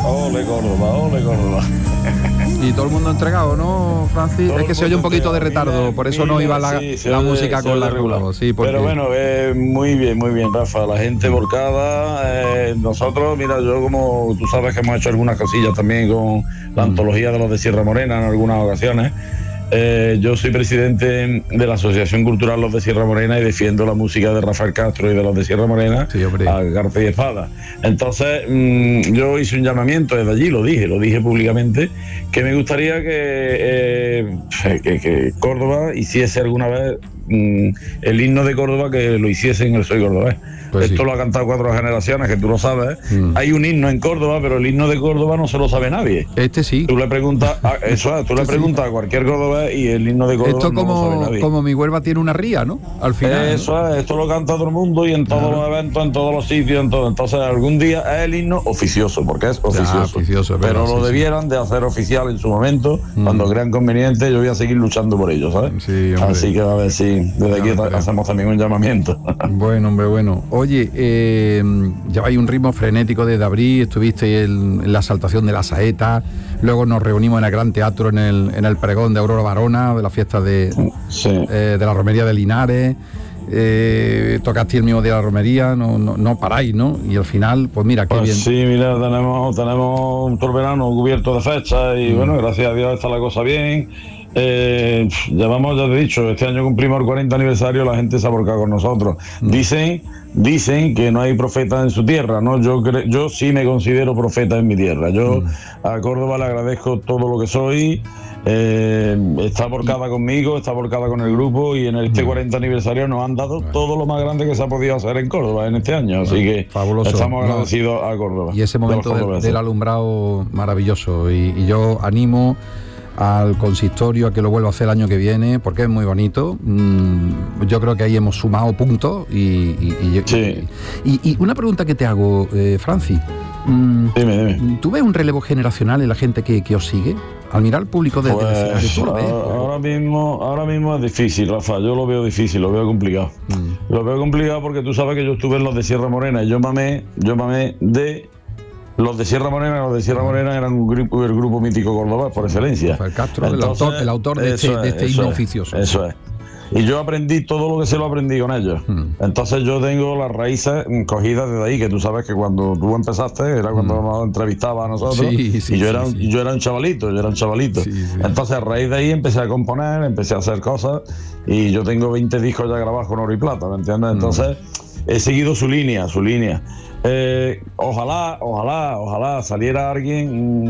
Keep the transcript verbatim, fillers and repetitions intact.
Ole Córdoba, ole Córdoba. Y todo el mundo entregado, ¿no, Francis? Todo es que se oye un poquito de retardo, mira, por eso mira, no iba la, sí, la oye, música con la regular. regular. Sí, porque... Pero bueno, eh, muy bien, muy bien, Rafa. La gente volcada. Eh, nosotros, mira, yo como tú sabes que hemos hecho algunas cosillas también con la Mm. antología de los de Sierra Morena en algunas ocasiones. Eh, yo soy presidente de la Asociación Cultural Los de Sierra Morena y defiendo la música de Rafael Castro y de los de Sierra Morena Sí, hombre. a garza y espada. Entonces, mmm, yo hice un llamamiento desde allí, lo dije, lo dije públicamente, que me gustaría que, eh, que, que Córdoba hiciese alguna vez mmm, el himno de Córdoba, que lo hiciese en el Soy Cordobés. Pues Esto sí. lo ha cantado cuatro generaciones, que tú lo sabes. Mm. Hay un himno en Córdoba, pero el himno de Córdoba no se lo sabe nadie. Este sí. Tú le preguntas, a, eso es, tú le Sí. preguntas a cualquier cordobés y el himno de Córdoba Esto no lo sabe como, nadie. como mi Huelva tiene una ría, ¿no? Al final. Eso ¿no? es, esto lo canta todo el mundo y en todos Claro. los eventos, en todos los sitios, en todo. Entonces algún día es el himno oficioso, porque es oficioso. oficioso, es pero verdad, lo sí, debieran sí. de hacer oficial en su momento, Mm. cuando crean conveniente. Yo voy a seguir luchando por ello, ¿sabes? Sí, hombre. Así que a ver si desde aquí Claro, claro. hacemos también un llamamiento. Bueno, hombre, bueno. Oye, eh, lleváis un ritmo frenético desde abril, estuviste en, en la exaltación de la saeta, luego nos reunimos en el Gran Teatro en el, en el pregón de Aurora Barona, de la fiesta de, Sí. eh, de la romería de Linares, eh, tocaste el mismo día de la romería, no, no, no paráis, ¿no? Y al final, pues mira, qué Pues bien. sí, mira, tenemos, tenemos todo el verano cubierto de fechas y Mm. bueno, gracias a Dios está la cosa bien. Eh, llevamos, ya te he dicho, este año cumplimos el cuarenta aniversario, la gente se ha volcado con nosotros. Mm. Dicen, dicen que no hay profeta en su tierra, ¿no? Yo cre- yo sí me considero profeta en mi tierra. Yo Mm. a Córdoba le agradezco todo lo que soy. Eh, está volcada conmigo, está volcada con el grupo y en este cuarenta aniversario nos han dado todo lo más grande que se ha podido hacer en Córdoba en este año, así que Fabuloso. estamos No, agradecidos a Córdoba. Y ese momento de los del, cordobeses. del alumbrado maravilloso. Y, y yo animo al consistorio a que lo vuelva a hacer el año que viene, porque es muy bonito. Mm, yo creo que ahí hemos sumado puntos. Y, y, y, Sí. y, y una pregunta que te hago, eh, Francis. Mm, Dime, dime. ¿Tú ves un relevo generacional en la gente que, que os sigue? Al mirar al público desde el escenario, Pues ¿tú lo ves? ahora, ahora mismo, ahora mismo es difícil, Rafa. Yo lo veo difícil, lo veo complicado. Mm. Lo veo complicado porque tú sabes que yo estuve en los de Sierra Morena y yo mamé, yo mamé de los de Sierra Morena. Los de Sierra Morena eran un grupo, el grupo mítico cordobés por excelencia. Rafael Castro, el Entonces, autor, el autor de este, eso de es, este eso himno es, oficioso. Eso es. Y yo aprendí todo lo que se lo aprendí con ellos. Mm. Entonces yo tengo las raíces cogidas desde ahí, que tú sabes que cuando tú empezaste era cuando Mm. nos entrevistabas a nosotros. Sí, sí, y yo sí, era, un, sí. yo era un chavalito, yo era un chavalito. Sí, sí. Entonces a raíz de ahí empecé a componer, empecé a hacer cosas y yo tengo veinte discos ya grabados con oro y plata, ¿me entiendes? Entonces he seguido su línea, su línea. Eh, ojalá, ojalá, ojalá saliera alguien...